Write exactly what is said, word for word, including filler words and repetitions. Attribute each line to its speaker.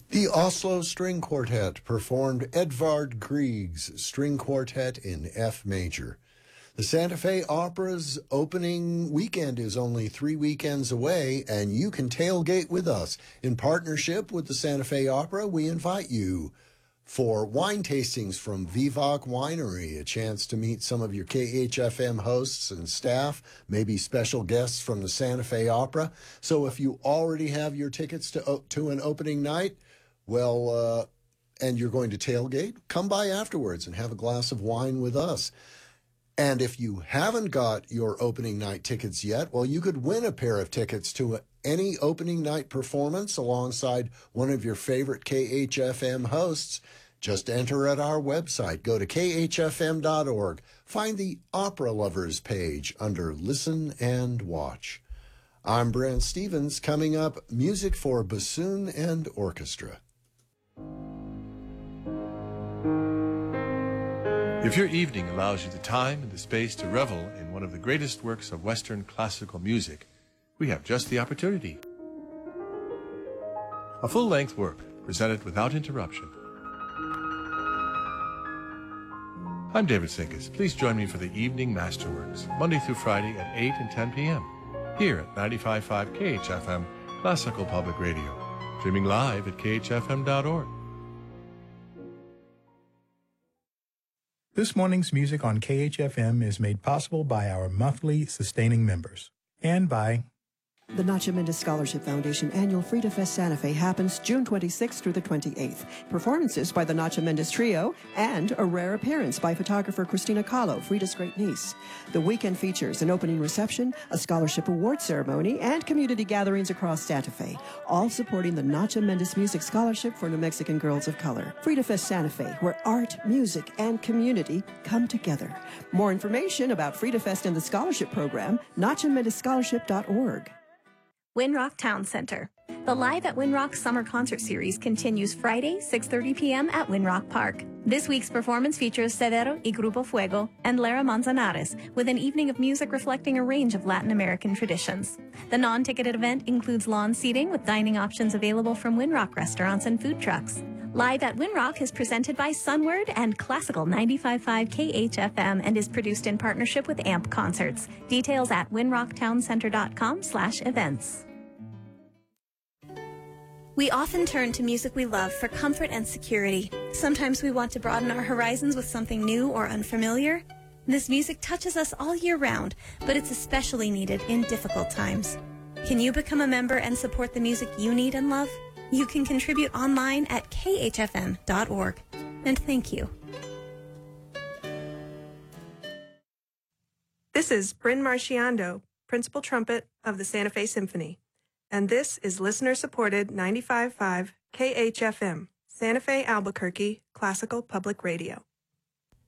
Speaker 1: The Oslo String Quartet performed Edvard Grieg's String Quartet in F major. The Santa Fe Opera's opening weekend is only three weekends away, and you can tailgate with us. In partnership with the Santa Fe Opera, we invite you for wine tastings from Vivac Winery, a chance to meet some of your K H F M hosts and staff, maybe special guests from the Santa Fe Opera. So if you already have your tickets to, to an opening night, well, uh, and you're going to tailgate, come by afterwards and have a glass of wine with us. And if you haven't got your opening night tickets yet, well, you could win a pair of tickets to any opening night performance alongside one of your favorite K H F M hosts. Just enter at our website. Go to K H F M dot org. Find the Opera Lovers page under Listen and Watch. I'm Brant Stevens. Coming up, music for bassoon and orchestra.
Speaker 2: If your evening allows you the time and the space to revel in one of the greatest works of Western classical music, we have just the opportunity. A full-length work presented without interruption. I'm David Sinkus. Please join me for the Evening Masterworks, Monday through Friday at eight and ten p.m. here at ninety-five point five K H F M, Classical Public Radio, streaming live at K H F M dot org.
Speaker 3: This morning's music on K H F M is made possible by our monthly sustaining members and by
Speaker 4: the Nacho Mendez Scholarship Foundation annual Frida Fest Santa Fe happens June twenty-sixth through the twenty-eighth. Performances by the Nacho Mendez Trio and a rare appearance by photographer Christina Kahlo, Frida's great niece. The weekend features an opening reception, a scholarship award ceremony, and community gatherings across Santa Fe, all supporting the Nacho Mendez Music Scholarship for New Mexican Girls of Color. Frida Fest Santa Fe, where art, music, and community come together. More information about Frida Fest and the scholarship program, nacho mendez scholarship dot org.
Speaker 5: Winrock Town Center. The Live at Winrock Summer Concert Series continues Friday, six thirty p.m. at Winrock Park. This week's performance features Cedero y Grupo Fuego and Lara Manzanares, with an evening of music reflecting a range of Latin American traditions. The non-ticketed event includes lawn seating with dining options available from Winrock restaurants and food trucks. Live at Winrock is presented by Sunward and Classical ninety-five point five K H F M and is produced in partnership with A M P Concerts. Details at winrock town center dot com slash events. We often turn to music we love for comfort and security. Sometimes we want to broaden our horizons with something new or unfamiliar. This music touches us all year round, but it's especially needed in difficult times. Can you become a member and support the music you need and love? You can contribute online at K H F M dot org. And thank you.
Speaker 6: This is Bryn Marciando, Principal Trumpet of the Santa Fe Symphony. And this is listener-supported ninety-five point five K H F M, Santa Fe, Albuquerque, Classical Public Radio.